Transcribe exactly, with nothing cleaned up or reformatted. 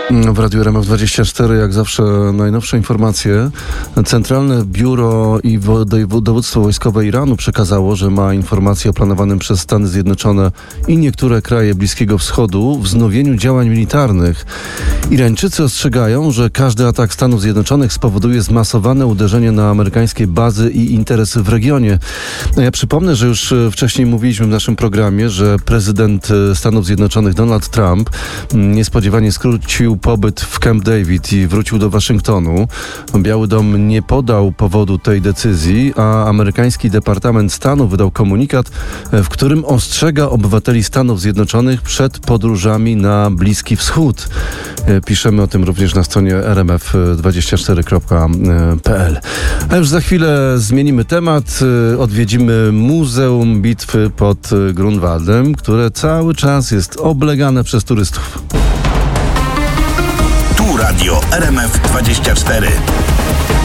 W Radiu R M F dwadzieścia cztery, jak zawsze, najnowsze informacje. Centralne Biuro i Dowództwo Wojskowe Iranu przekazało, że ma informacje o planowanym przez Stany Zjednoczone i niektóre kraje Bliskiego Wschodu wznowieniu działań militarnych. Irańczycy ostrzegają, że każdy atak Stanów Zjednoczonych spowoduje zmasowane uderzenie na amerykańskie bazy i interesy w regionie. Ja przypomnę, że już wcześniej mówiliśmy w naszym programie, że prezydent Stanów Zjednoczonych Donald Trump niespodziewanie skrócił pobyt w Camp David i wrócił do Waszyngtonu. Biały Dom nie podał powodu tej decyzji, a amerykański Departament Stanu wydał komunikat, w którym ostrzega obywateli Stanów Zjednoczonych przed podróżami na Bliski Wschód. Piszemy o tym również na stronie r m f dwadzieścia cztery kropka p l. A już za chwilę zmienimy temat. Odwiedzimy Muzeum Bitwy pod Grunwaldem, które cały czas jest oblegane przez turystów. Tu Radio R M F dwadzieścia cztery.